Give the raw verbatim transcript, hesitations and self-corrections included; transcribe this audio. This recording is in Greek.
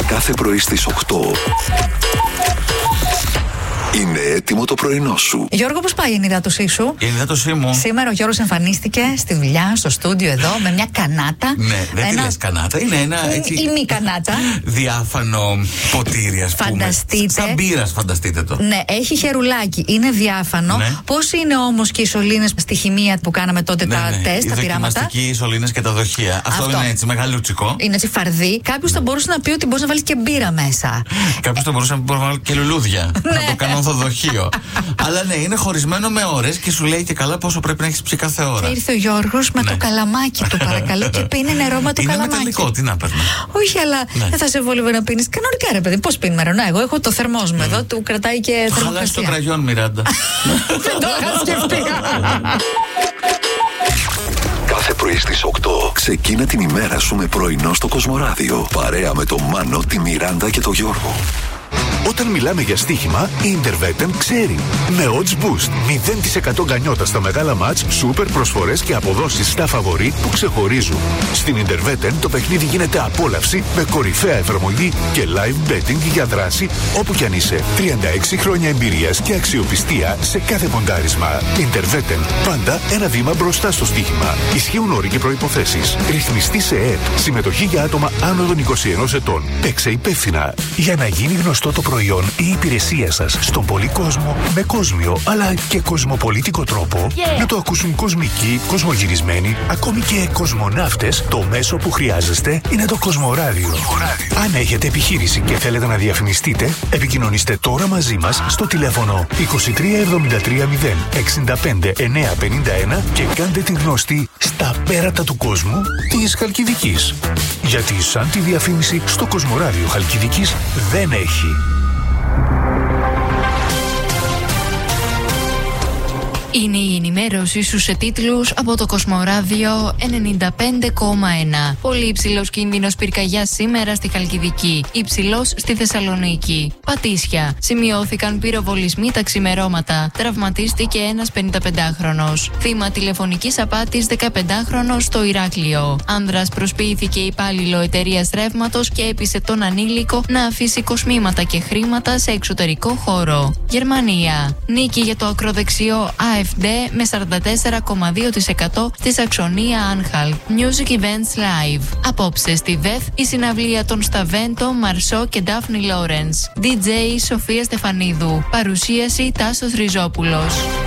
κάθε πρωί στις οκτώ. Είναι έτοιμο το πρωινό σου. Γιώργο, πώς πάει η ενυδάτωσή σου? Η ενυδάτωσή μου. Σήμερα ο Γιώργος εμφανίστηκε στη δουλειά, στο στούντιο εδώ, με μια κανάτα. Ναι, δεν ένα... τη λες κανάτα, είναι ένα έτσι. Ή μη κανάτα. Διάφανο ποτήρι, ας πούμε. Φανταστείτε. Σαν μπύρας, φανταστείτε το. Ναι, έχει χερουλάκι, είναι διάφανο. Ναι. Πώς είναι όμως και οι σωλήνες στη χημεία που κάναμε τότε, ναι, τα ναι, τεστ, τα πειράματα? Οι δοκιμαστικοί σωλήνες και τα δοχεία. Αυτό, Αυτό είναι έτσι, μεγαλούτσικο. Είναι έτσι φαρδί. Κάποιος θα μπορούσε να πει ότι μπορεί να βάλει και μπύρα μέσα. Κάποιος θα μπορούσε να βάλει και λουλούδια. Να το κάνω στο δοχείο. Αλλά ναι, είναι χωρισμένο με ώρες και σου λέει και καλά πόσο πρέπει να έχεις πιει κάθε ώρα. Και ήρθε ο Γιώργος με, ναι, το καλαμάκι του, παρακαλώ, και πίνει νερό με το είναι καλαμάκι. Είναι μεταλλικό, τι να παίρνει. Όχι, αλλά ναι, δεν θα σε βόλευε να πίνεις κανονικά, ρε παιδί. Πώς πίνει νερό? Εγώ έχω το θερμός μου, mm, εδώ, του κρατάει και θερμοκρασία. Χαλάσει το κραγιόν, Μιράντα. Δεν το είχα σκεφτεί. Κάθε πρωί στις οκτώ ξεκίνα την ημέρα σου με πρωινό στο Κοσμοράδιο. Παρέα με τον Μάνο, τη Μιράντα και τον Γιώργο. Όταν μιλάμε για στοίχημα, η Intervetten ξέρει. Με Odds Boost, μηδέν τοις εκατό γκανιότα στα μεγάλα μάτς, σούπερ προσφορές και αποδόσεις στα φαβορί που ξεχωρίζουν. Στην Intervetten το παιχνίδι γίνεται απόλαυση με κορυφαία εφαρμογή και live betting για δράση όπου κι αν είσαι. τριάντα έξι χρόνια εμπειρίας και αξιοπιστία σε κάθε ποντάρισμα. Intervetten, πάντα ένα βήμα μπροστά στο στοίχημα. Ισχύουν όροι και προϋποθέσεις. Ρυθμιστή σε ΕΕΠ. Συμμετοχή για άτομα άνω των είκοσι ενός ετών. Παίξε υπεύθυνα. Για να γίνει γνωστό το προϊόν ή η υπηρεσία σας στον πολύ κόσμο, με κόσμιο αλλά και κοσμοπολίτικο τρόπο, yeah, να το ακούσουν κοσμικοί, κοσμογυρισμένοι, ακόμη και κοσμοναύτες, το μέσο που χρειάζεστε είναι το Κοσμοράδιο. Αν έχετε επιχείρηση και θέλετε να διαφημιστείτε, επικοινωνήστε τώρα μαζί μας στο τηλέφωνο είκοσι τρία εβδομήντα τρία μηδέν εξήντα πέντε εννιακόσια πενήντα ένα και κάντε την γνωστή στα πέρατα του κόσμου της Χαλκιδικής. Γιατί σαν τη διαφήμιση στο Κοσμοράδιο Χαλκιδικής δεν έχει. Είναι η ενημέρωση σου σε τίτλους από το Κοσμοράδιο ενενήντα πέντε κόμμα ένα. Πολύ υψηλός κίνδυνος πυρκαγιάς σήμερα στη Χαλκιδική. Υψηλός στη Θεσσαλονίκη. Πατήσια. Σημειώθηκαν πυροβολισμοί τα ξημερώματα. Τραυματίστηκε ένας πενηνταπεντάχρονος. Θύμα τηλεφωνικής απάτης δεκαπεντάχρονος στο Ηράκλειο. Άνδρας προσποιήθηκε υπάλληλο εταιρείας ρεύματος και έπεισε τον ανήλικο να αφήσει κοσμήματα και χρήματα σε εξωτερικό χώρο. Γερμανία. Νίκη για το ακροδεξιό έι εφ ντι με σαράντα τέσσερα κόμμα δύο τοις εκατό στη Σαξονία Άνχαλτ. Music Events Live. Απόψε στη ΔΕΘ η συναυλία των Σταβέντο, Μαρσό και Ντάφνη Λόρενς. ντι τζέι Σοφία Στεφανίδου. Παρουσίαση Τάσος Ριζόπουλος.